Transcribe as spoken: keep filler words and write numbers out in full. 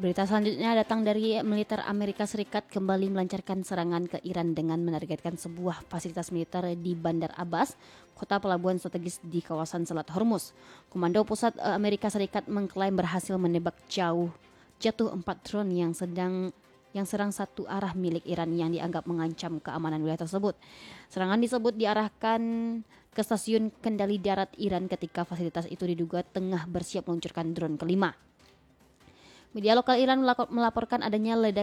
Berita selanjutnya datang dari militer Amerika Serikat kembali melancarkan serangan ke Iran dengan menargetkan sebuah fasilitas militer di Bandar Abbas, kota pelabuhan strategis di kawasan Selat Hormuz. Komando Pusat Amerika Serikat mengklaim berhasil menembak jauh jatuh empat drone yang sedang yang serang satu arah milik Iran yang dianggap mengancam keamanan wilayah tersebut. Serangan disebut diarahkan ke stasiun kendali darat Iran ketika fasilitas itu diduga tengah bersiap meluncurkan drone kelima. Media lokal Iran melaporkan adanya ledakan